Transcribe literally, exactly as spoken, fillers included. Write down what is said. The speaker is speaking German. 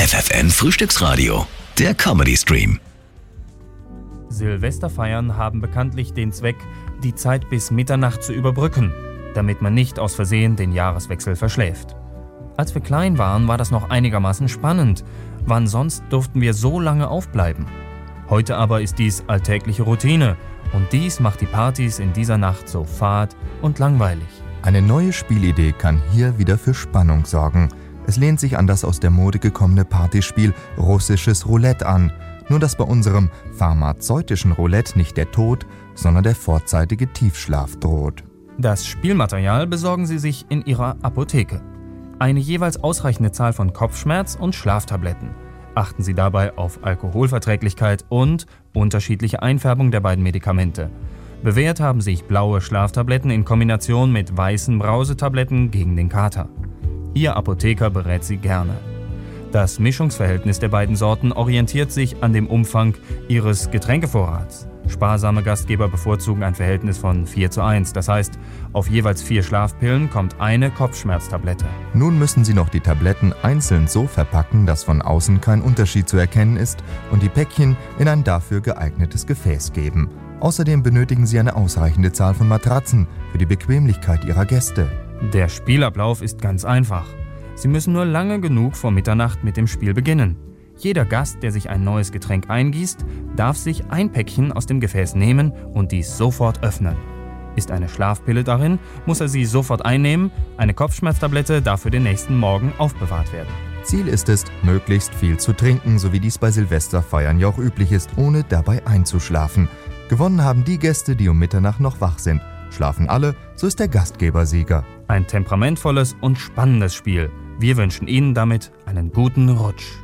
F F N Frühstücksradio, der Comedy-Stream. Silvesterfeiern haben bekanntlich den Zweck, die Zeit bis Mitternacht zu überbrücken, damit man nicht aus Versehen den Jahreswechsel verschläft. Als wir klein waren, war das noch einigermaßen spannend. Wann sonst durften wir so lange aufbleiben? Heute aber ist dies alltägliche Routine und dies macht die Partys in dieser Nacht so fad und langweilig. Eine neue Spielidee kann hier wieder für Spannung sorgen. Es lehnt sich an das aus der Mode gekommene Partyspiel Russisches Roulette an. Nur dass bei unserem pharmazeutischen Roulette nicht der Tod, sondern der vorzeitige Tiefschlaf droht. Das Spielmaterial besorgen Sie sich in Ihrer Apotheke. Eine jeweils ausreichende Zahl von Kopfschmerz- und Schlaftabletten. Achten Sie dabei auf Alkoholverträglichkeit und unterschiedliche Einfärbung der beiden Medikamente. Bewährt haben sich blaue Schlaftabletten in Kombination mit weißen Brausetabletten gegen den Kater. Ihr Apotheker berät Sie gerne. Das Mischungsverhältnis der beiden Sorten orientiert sich an dem Umfang Ihres Getränkevorrats. Sparsame Gastgeber bevorzugen ein Verhältnis von vier zu eins, das heißt, auf jeweils vier Schlafpillen kommt eine Kopfschmerztablette. Nun müssen Sie noch die Tabletten einzeln so verpacken, dass von außen kein Unterschied zu erkennen ist und die Päckchen in ein dafür geeignetes Gefäß geben. Außerdem benötigen Sie eine ausreichende Zahl von Matratzen für die Bequemlichkeit Ihrer Gäste. Der Spielablauf ist ganz einfach. Sie müssen nur lange genug vor Mitternacht mit dem Spiel beginnen. Jeder Gast, der sich ein neues Getränk eingießt, darf sich ein Päckchen aus dem Gefäß nehmen und dies sofort öffnen. Ist eine Schlafpille darin, muss er sie sofort einnehmen, eine Kopfschmerztablette darf für den nächsten Morgen aufbewahrt werden. Ziel ist es, möglichst viel zu trinken, so wie dies bei Silvesterfeiern ja auch üblich ist, ohne dabei einzuschlafen. Gewonnen haben die Gäste, die um Mitternacht noch wach sind. Schlafen alle, so ist der Gastgeber Sieger. Ein temperamentvolles und spannendes Spiel. Wir wünschen Ihnen damit einen guten Rutsch.